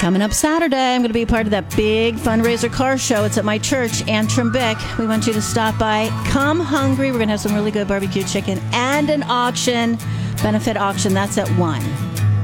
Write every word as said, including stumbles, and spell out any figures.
Coming up Saturday, I'm going to be a part of that big fundraiser car show. It's at my church, Antrim Bick. We want you to stop by. Come hungry. We're going to have some really good barbecue chicken and an auction, benefit auction. That's at one.